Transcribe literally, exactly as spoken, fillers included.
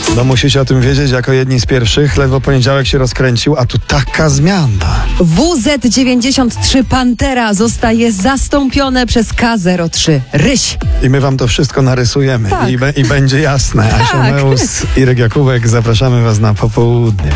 No musicie o tym wiedzieć jako jedni z pierwszych. Ledwo poniedziałek się rozkręcił, a tu taka zmiana. W Z dziewięćdziesiąt trzy Pantera zostaje zastąpione przez K zero trzy Ryś. I my wam to wszystko narysujemy. Tak. I, be, I będzie jasne. Asia Tak. Meus, Irek Jakubek, zapraszamy was na popołudnie.